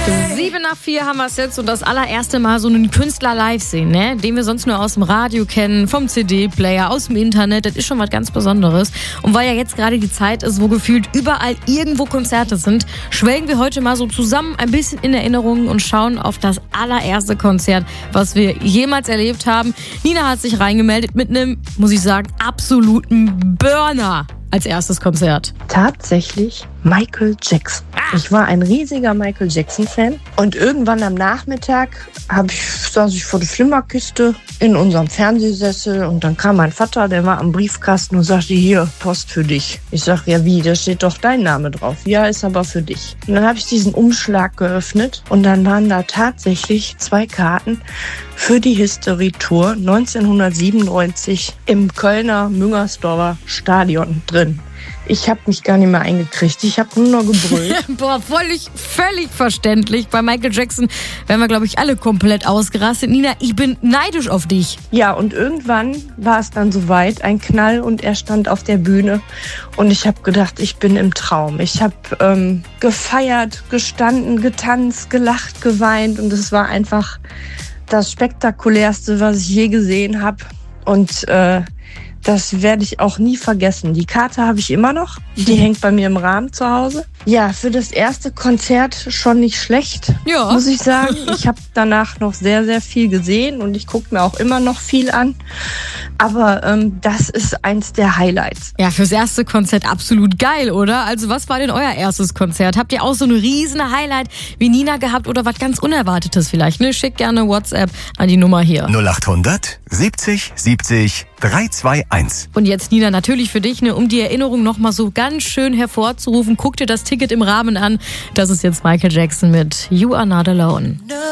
3:07 haben wir es jetzt und das allererste Mal so einen Künstler live sehen, ne? Den wir sonst nur aus dem Radio kennen, vom CD-Player, aus dem Internet. Das ist schon was ganz Besonderes. Und weil ja jetzt gerade die Zeit ist, wo gefühlt überall irgendwo Konzerte sind, schwelgen wir heute mal so zusammen ein bisschen in Erinnerungen und schauen auf das allererste Konzert, was wir jemals erlebt haben. Nina hat sich reingemeldet mit einem, muss ich sagen, absoluten Burner als erstes Konzert. Tatsächlich Michael Jackson. Ich war ein riesiger Michael Jackson-Fan und irgendwann am Nachmittag saß ich vor der Flimmerkiste in unserem Fernsehsessel und dann kam mein Vater, der war am Briefkasten und sagte, hier, Post für dich. Ich sag, ja wie, da steht doch dein Name drauf. Ja, ist aber für dich. Und dann habe ich diesen Umschlag geöffnet und dann waren da tatsächlich 2 Karten für die History Tour 1997 im Kölner Müngersdorfer Stadion drin. Ich habe mich gar nicht mehr eingekriegt. Ich habe nur noch gebrüllt. Boah, völlig verständlich. Bei Michael Jackson wären wir, glaube ich, alle komplett ausgerastet. Nina, ich bin neidisch auf dich. Ja, und irgendwann war es dann soweit, ein Knall und er stand auf der Bühne. Und ich habe gedacht, ich bin im Traum. Ich habe gefeiert, gestanden, getanzt, gelacht, geweint. Und es war einfach das Spektakulärste, was ich je gesehen habe. Und das werde ich auch nie vergessen. Die Karte habe ich immer noch. Die hängt bei mir im Rahmen zu Hause. Ja, für das erste Konzert schon nicht schlecht, ja, muss ich sagen. Ich habe danach noch sehr, sehr viel gesehen und ich gucke mir auch immer noch viel an. Aber das ist eins der Highlights. Ja, fürs erste Konzert absolut geil, oder? Also was war denn euer erstes Konzert? Habt ihr auch so ein riesen Highlight wie Nina gehabt oder was ganz Unerwartetes vielleicht? Ne? Schickt gerne WhatsApp an die Nummer hier. 0800 70 70 321. Und jetzt, Nina, natürlich für dich, ne, um die Erinnerung nochmal so ganz schön hervorzurufen, guck dir das Ticket im Rahmen an. Das ist jetzt Michael Jackson mit You Are Not Alone.